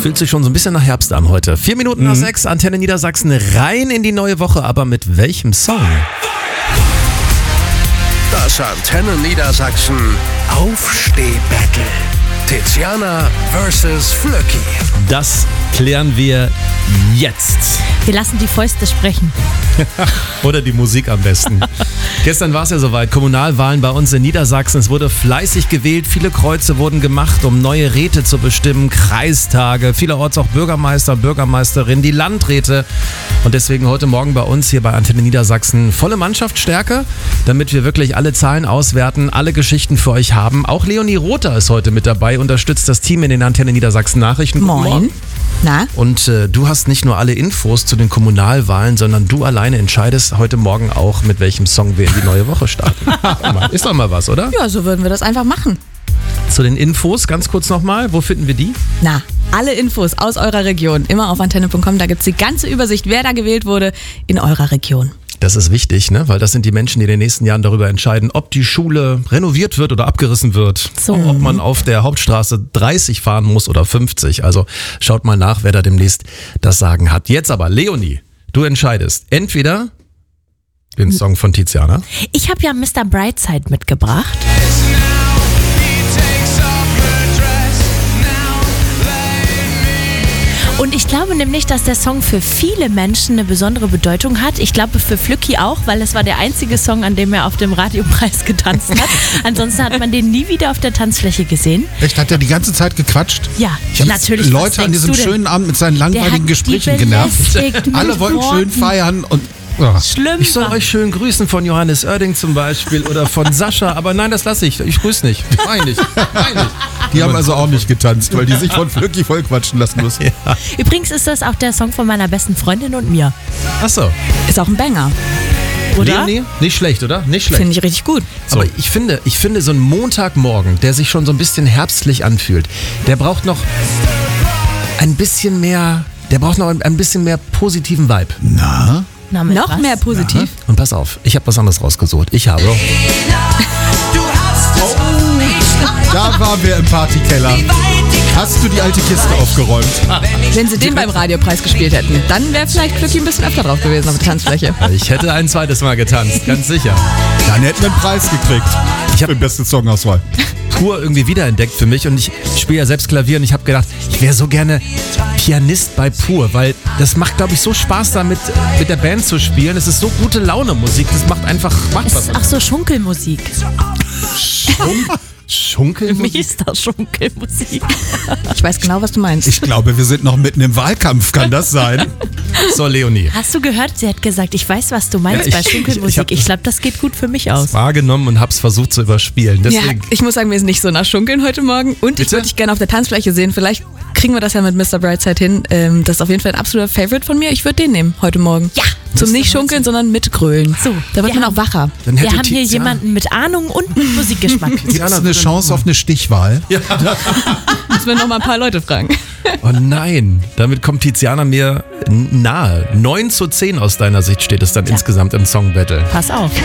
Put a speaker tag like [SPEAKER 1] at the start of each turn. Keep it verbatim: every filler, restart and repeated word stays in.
[SPEAKER 1] Fühlt sich schon so ein bisschen nach Herbst an heute. Vier Minuten nach sechs, Antenne Niedersachsen, rein in die neue Woche. Aber mit welchem Song?
[SPEAKER 2] Das Antenne Niedersachsen Aufsteh-Battle. Tiziana versus Flöcki.
[SPEAKER 1] Das klären wir jetzt.
[SPEAKER 3] Wir lassen die Fäuste sprechen.
[SPEAKER 1] Oder die Musik am besten. Gestern war es ja soweit. Kommunalwahlen bei uns in Niedersachsen. Es wurde fleißig gewählt. Viele Kreuze wurden gemacht, um neue Räte zu bestimmen. Kreistage, vielerorts auch Bürgermeister, Bürgermeisterinnen, die Landräte. Und deswegen heute Morgen bei uns hier bei Antenne Niedersachsen volle Mannschaftsstärke, damit wir wirklich alle Zahlen auswerten, alle Geschichten für euch haben. Auch Leonie Rother ist heute mit dabei, unterstützt das Team in den Antenne Niedersachsen Nachrichten.
[SPEAKER 3] Moin. Na?
[SPEAKER 1] Und äh, du hast nicht nur alle Infos zu den Kommunalwahlen, sondern du alleine entscheidest heute Morgen auch, mit welchem Song wir in die neue Woche starten. Ist doch mal was, oder?
[SPEAKER 4] Ja, so würden wir das einfach machen.
[SPEAKER 1] Zu den Infos ganz kurz nochmal, wo finden wir die?
[SPEAKER 4] Na, alle Infos aus eurer Region, immer auf antenne punkt com, da gibt es die ganze Übersicht, wer da gewählt wurde in eurer Region.
[SPEAKER 1] Das ist wichtig, ne? Weil das sind die Menschen, die in den nächsten Jahren darüber entscheiden, ob die Schule renoviert wird oder abgerissen wird. So. Ob man auf der Hauptstraße dreißig fahren muss oder fünfzig. Also schaut mal nach, wer da demnächst das Sagen hat. Jetzt aber, Leonie, du entscheidest entweder den Song von Tiziana.
[SPEAKER 3] Ich habe ja Mister Brightside mitgebracht. Und ich glaube nämlich, dass der Song für viele Menschen eine besondere Bedeutung hat. Ich glaube für Flöcki auch, weil es war der einzige Song, an dem er auf dem Radiopreis getanzt hat. Ansonsten hat man den nie wieder auf der Tanzfläche gesehen.
[SPEAKER 5] Echt? Hat er die ganze Zeit gequatscht?
[SPEAKER 3] Ja,
[SPEAKER 5] Ich hab
[SPEAKER 3] natürlich.
[SPEAKER 5] Leute an diesem schönen Abend mit seinen langweiligen Gesprächen genervt. Alle wollten schön feiern und... Oh.
[SPEAKER 3] Schlimm.
[SPEAKER 1] Ich soll euch schön grüßen von Johannes Oerding zum Beispiel oder von Sascha, aber nein, das lasse ich. Ich grüße nicht. Meine ich. Meine ich.
[SPEAKER 5] Die haben also auch nicht getanzt, weil die sich von Flöcki vollquatschen lassen müssen.
[SPEAKER 1] Ja.
[SPEAKER 3] Übrigens ist das auch der Song von meiner besten Freundin und mir.
[SPEAKER 1] Achso.
[SPEAKER 4] Ist auch ein Banger.
[SPEAKER 3] Oder?
[SPEAKER 1] Leonie? Nicht schlecht, oder? Nicht schlecht.
[SPEAKER 4] Finde ich richtig gut.
[SPEAKER 1] So. Aber ich finde, ich finde so ein Montagmorgen, der sich schon so ein bisschen herbstlich anfühlt, der braucht noch ein bisschen mehr, der braucht noch ein bisschen mehr positiven Vibe.
[SPEAKER 5] Na?
[SPEAKER 3] Na, mit
[SPEAKER 4] Noch
[SPEAKER 3] was?
[SPEAKER 4] mehr positiv.
[SPEAKER 1] Und pass auf, ich habe was anderes rausgesucht. Ich habe...
[SPEAKER 5] Da waren wir im Partykeller. Hast du die alte Kiste aufgeräumt?
[SPEAKER 4] Wenn sie den beim Radiopreis gespielt hätten, dann wäre vielleicht Flöcki ein bisschen öfter drauf gewesen auf der Tanzfläche.
[SPEAKER 1] Ich hätte ein zweites Mal getanzt, ganz sicher.
[SPEAKER 5] Dann hätten wir einen Preis gekriegt.
[SPEAKER 1] Ich habe
[SPEAKER 5] die beste Songauswahl.
[SPEAKER 1] Pur irgendwie wiederentdeckt für mich und ich spiele ja selbst Klavier und ich habe gedacht, ich wäre so gerne Pianist bei Pur, weil das macht, glaube ich, so Spaß da mit, mit der Band zu spielen. Es ist so gute Laune Musik, das macht einfach macht
[SPEAKER 3] Es
[SPEAKER 1] was.
[SPEAKER 3] ist auch so Schunkelmusik.
[SPEAKER 1] Schun Schunkelmusik?
[SPEAKER 3] Wie ist das Schunkelmusik?
[SPEAKER 4] Ich weiß genau, was du meinst.
[SPEAKER 5] Ich glaube, wir sind noch mitten im Wahlkampf. Kann das sein?
[SPEAKER 1] So, Leonie.
[SPEAKER 3] Hast du gehört? Sie hat gesagt, ich weiß, was du meinst
[SPEAKER 1] Ja,
[SPEAKER 3] bei
[SPEAKER 1] ich-
[SPEAKER 3] Schunkelmusik.
[SPEAKER 1] ich hab
[SPEAKER 3] Ich,
[SPEAKER 1] das-
[SPEAKER 3] glaube, das geht gut für mich aus.
[SPEAKER 1] Wahrgenommen und hab's versucht zu überspielen.
[SPEAKER 4] Ja,
[SPEAKER 1] Deswegen.
[SPEAKER 4] ich muss sagen, wir sind nicht so nach Schunkeln heute Morgen. Und ich
[SPEAKER 1] Bitte?
[SPEAKER 4] würde dich gerne auf der Tanzfläche sehen. Vielleicht kriegen wir das ja mit Mister Brightside hin. Ähm, das ist auf jeden Fall ein absoluter Favorite von mir. Ich würde den nehmen heute Morgen.
[SPEAKER 3] Ja.
[SPEAKER 4] Zum nicht Schunkeln, sondern mit Grölen.
[SPEAKER 3] So,
[SPEAKER 4] Da wird
[SPEAKER 3] wir
[SPEAKER 4] man
[SPEAKER 3] haben-
[SPEAKER 4] auch wacher.
[SPEAKER 1] Dann
[SPEAKER 3] Wir
[SPEAKER 1] hätte
[SPEAKER 3] haben hier
[SPEAKER 1] Tiziana-
[SPEAKER 3] jemanden mit Ahnung und mit Musikgeschmack.
[SPEAKER 5] Gibt es eine Chance auf eine Stichwahl?
[SPEAKER 4] Müssen wir noch mal ein paar Leute fragen.
[SPEAKER 1] Oh nein, damit kommt Tiziana mir n- nahe. neun zu zehn aus deiner Sicht steht es dann insgesamt im Song Battle.
[SPEAKER 3] Pass auf.